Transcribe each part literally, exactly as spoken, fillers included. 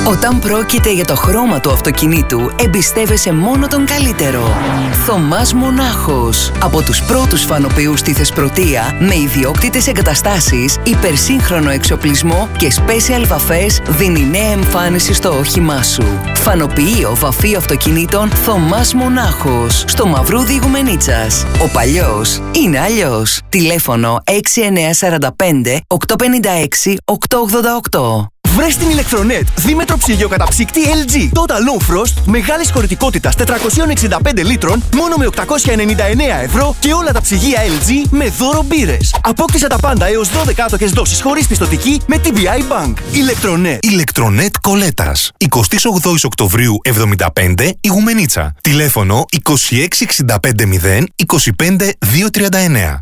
Όταν πρόκειται για το χρώμα του αυτοκινήτου, εμπιστεύεσαι μόνο τον καλύτερο. Θωμάς Μονάχος. Από τους πρώτους φανοποιούς στη Θεσπρωτεία, με ιδιόκτητες εγκαταστάσεις, υπερσύγχρονο εξοπλισμό και special βαφές, δίνει νέα εμφάνιση στο όχημά σου. Φανοποιείο βαφείο αυτοκινήτων Θωμάς Μονάχος. Στο Μαυρούδι Ιγουμενίτσας. Ο παλιός είναι αλλιώς. Τηλέφωνο έξι εννιά τέσσερα πέντε οκτώ πέντε έξι οκτώ ογδόντα οκτώ. Βρες την Ηλεκτρονέτ δίμετρο ψυγείο καταψύκτη ελ τζι. Total Low Frost μεγάλης χωρητικότητας τετρακόσια εξήντα πέντε λίτρων μόνο με οκτακόσια ενενήντα εννέα ευρώ και όλα τα ψυγεία ελ τζι με δώρο μπύρες. Απόκτησε τα πάντα έως δώδεκα άτοκες δόσεις χωρίς πιστωτική με τι μπι άι Bank. Ηλεκτρονέτ. Ηλεκτρονέτ Κολέτας. εικοστή ογδόη Οκτωβρίου εβδομήντα πέντε Ιγουμενίτσα. Τηλέφωνο είκοσι έξι εξήντα πέντε μηδέν είκοσι πέντε διακόσια τριάντα εννέα.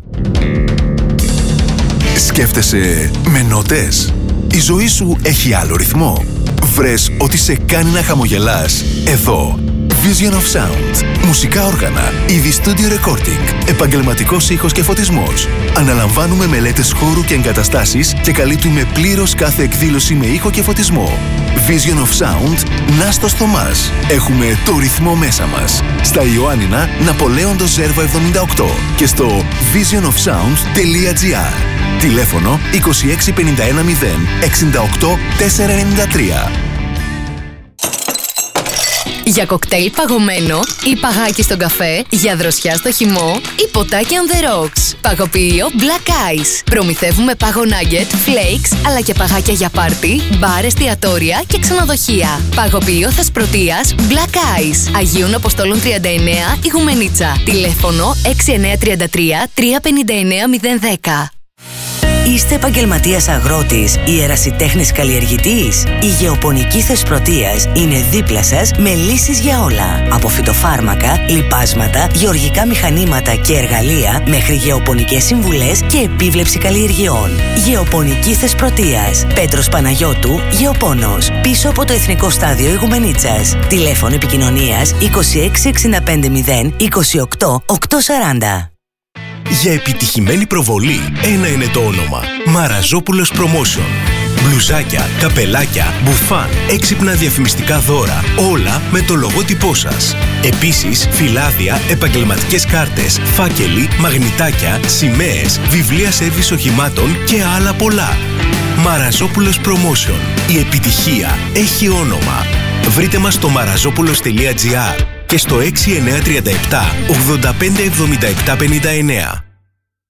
Σκέφτεσαι με νότες? Η ζωή σου έχει άλλο ρυθμό. Βρες ότι σε κάνει να χαμογελάς εδώ. Vision of Sound. Μουσικά όργανα, είδη studio recording, επαγγελματικός ήχος και φωτισμός. Αναλαμβάνουμε μελέτες χώρου και εγκαταστάσεις και καλύπτουμε πλήρως κάθε εκδήλωση με ήχο και φωτισμό. Vision of Sound, Νάστος Θωμάς. Έχουμε το ρυθμό μέσα μας. Στα Ιωάννινα, Ναπολέοντος Ζέρβα εβδομήντα οκτώ και στο vision of sound τελεία τζι άρ. Τηλέφωνο είκοσι έξι πενήντα ένα μηδέν εξήντα οκτώ τετρακόσια ενενήντα τρία. Για κοκτέιλ παγωμένο ή παγάκι στον καφέ, για δροσιά στο χυμό ή ποτάκι on the rocks. Παγοποιείο Black Ice. Προμηθεύουμε πάγο nugget, flakes, αλλά και παγάκια για πάρτι, μπαρ, εστιατόρια και ξενοδοχεία. Παγοποιείο Θεσπρωτείας Black Ice. Αγίων Αποστόλων τριάντα εννέα Ιγουμενίτσα. Τηλέφωνο έξι εννιά τρία τρία τρία πέντε εννέα μηδέν ένα μηδέν. Είστε επαγγελματίας αγρότης ή ερασιτέχνης καλλιεργητής? Η Γεωπονική Θεσπρωτείας είναι δίπλα σας με λύσεις για όλα. Από φυτοφάρμακα, λιπάσματα, γεωργικά μηχανήματα και εργαλεία μέχρι γεωπονικές συμβουλές και επίβλεψη καλλιεργειών. Γεωπονική Θεσπρωτείας. Πέτρος Παναγιώτου, Γεωπόνος. Πίσω από το Εθνικό Στάδιο Ιγουμενίτσας. Τηλέφωνο επικοινωνίας είκοσι έξι εξήντα πέντε μηδέν είκοσι οκτώ οκτακόσια σαράντα. Για επιτυχημένη προβολή, ένα είναι το όνομα. Μαραζόπουλος Promotion. Μπλουζάκια, καπελάκια, μπουφάν, έξυπνα διαφημιστικά δώρα, όλα με το λογότυπό σας. Επίσης, φυλάδια, επαγγελματικές κάρτες, φάκελοι, μαγνητάκια, σημαίες, βιβλία σέρβις οχημάτων και άλλα πολλά. Μαραζόπουλος Promotion. Η επιτυχία έχει όνομα. Βρείτε μας στο μαραζόπουλος τελεία τζι άρ και στο έξι εννιά τρία επτά ογδόντα πέντε εβδομήντα επτά πενήντα εννέα.